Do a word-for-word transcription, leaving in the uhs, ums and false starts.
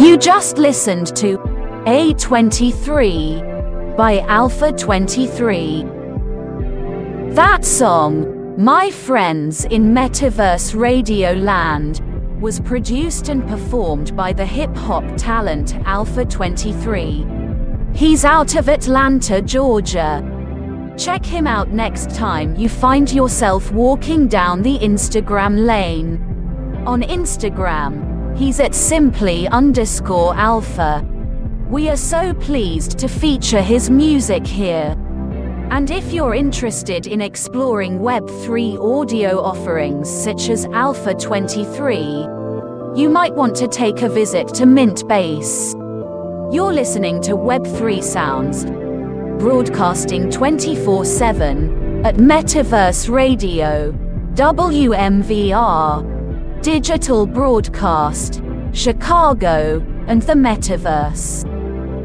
You just listened to A twenty-three by Alpha twenty-three. That song, My Friends in Metaverse Radio Land, was produced and performed by the hip-hop talent Alpha twenty-three. He's out of Atlanta, Georgia. Check him out next time you find yourself walking down the Instagram lane. On Instagram, he's at simply underscore alpha. We are so pleased to feature his music here. And if you're interested in exploring Web three audio offerings such as Alpha twenty-three, you might want to take a visit to Mintbase. You're listening to Web three Sounds, broadcasting twenty-four seven at Metaverse Radio, W M V R, Digital Broadcast, Chicago, and the Metaverse.